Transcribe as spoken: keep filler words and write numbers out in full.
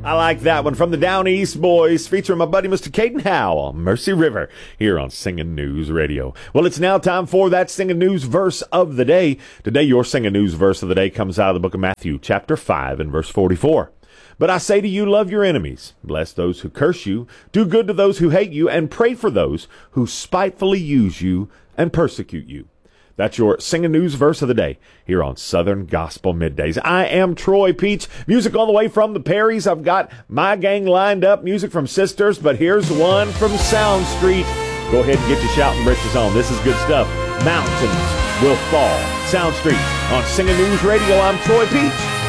I like that one from the Down East Boys featuring my buddy Mister Caden Howe on Mercy River here on Singing News Radio. Well, it's now time for that Singing News verse of the day. Today, your Singing News verse of the day comes out of the book of Matthew, chapter five and verse forty-four. But I say to you, love your enemies, bless those who curse you, do good to those who hate you, and pray for those who spitefully use you and persecute you. That's your Singing News verse of the day here on Southern Gospel Middays. I am Troy Peach. Music all the way from the Perrys. I've got my gang lined up. Music from Sisters, but here's one from Sound Street. Go ahead and get your shouting britches on. This is good stuff. Mountains will fall. Sound Street on Singing News Radio. I'm Troy Peach.